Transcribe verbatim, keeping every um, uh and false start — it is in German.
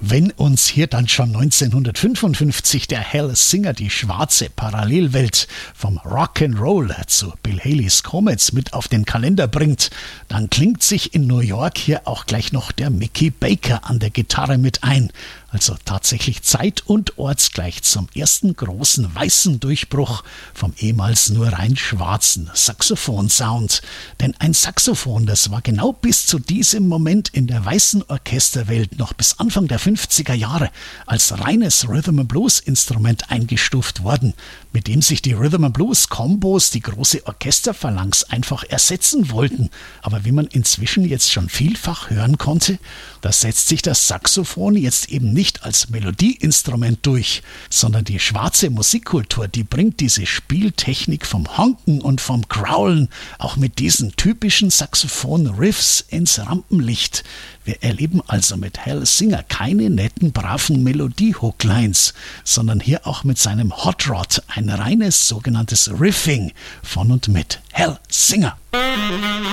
Wenn uns hier dann schon neunzehnhundertfünfundfünfzig der Hal Singer die schwarze Parallelwelt vom Rock'n'Roll zu Bill Haleys Comets mit auf den Kalender bringt, dann klingt sich in New York hier auch gleich noch der Mickey Baker an der Gitarre mit ein. Also tatsächlich zeit- und ortsgleich zum ersten großen weißen Durchbruch vom ehemals nur rein schwarzen Saxophon-Sound. Denn ein Saxophon, das war genau bis zu diesem Moment in der weißen Orchesterwelt noch bis Anfang der fünfziger Jahre als reines Rhythm-and-Blues-Instrument eingestuft worden, mit dem sich die Rhythm-and-Blues-Kombos die große Orchesterphalanx einfach ersetzen wollten. Aber wie man inzwischen jetzt schon vielfach hören konnte, da setzt sich das Saxophon jetzt eben nicht nicht als Melodieinstrument durch, sondern die schwarze Musikkultur, die bringt diese Spieltechnik vom Honken und vom Growlen auch mit diesen typischen Saxophon-Riffs ins Rampenlicht. Wir erleben also mit Hal Singer keine netten, braven Melodie-Hooklines, sondern hier auch mit seinem Hot Rod ein reines sogenanntes Riffing von und mit Hal Singer.